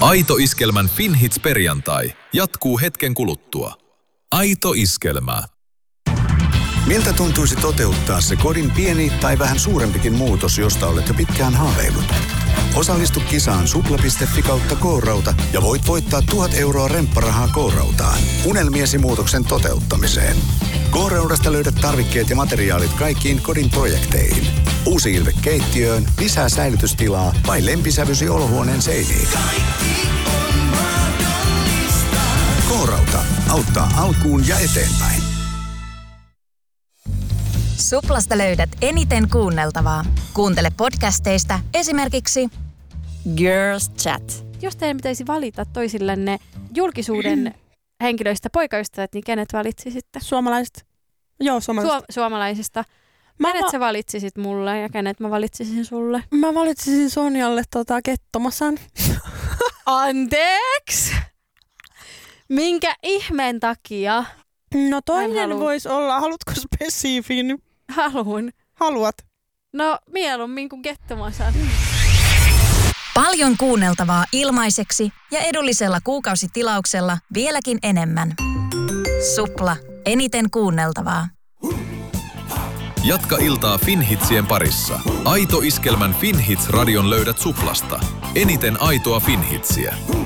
Aito Iskelmän Finhits perjantai jatkuu hetken kuluttua. Aito Iskelmä. Miltä tuntuisi toteuttaa se kodin pieni tai vähän suurempikin muutos, josta olet jo pitkään haaveillut? Osallistu kisaan supla.fi/K-rauta ja voit voittaa 1 000 euroa rempparahaa K-rautaan unelmiesi muutoksen toteuttamiseen. K-raudasta löydät tarvikkeet ja materiaalit kaikkiin kodin projekteihin. Uusi ilme keittiöön, lisää säilytystilaa vai lempisävysi olohuoneen seiniin. Kaikki on mahdollista. K-rauta auttaa alkuun ja eteenpäin. Suplasta löydät eniten kuunneltavaa. Kuuntele podcasteista esimerkiksi Girls Chat. Jos teidän pitäisi valita toisillenne julkisuuden henkilöistä poikaystävät, niin kenet valitsisitte? Suomalaiset. Joo, suomalaiset. Suomalaisista. Kenet sä valitsisit mulle ja kenet mä valitsisin sulle? Mä valitsisin Sonjalle Kettomasan. Anteeksi! Minkä ihmeen takia? No toinen voisi olla, haluatko spesifin? Haluun. Haluat? No mieluummin kuin Kettomasan. Paljon kuunneltavaa ilmaiseksi ja edullisella kuukausitilauksella vieläkin enemmän. Supla. Eniten kuunneltavaa. Jatka iltaa Finhitsien parissa. Aito Iskelmän Finhits-radion löydät Suplasta. Eniten aitoa Finhitsiä.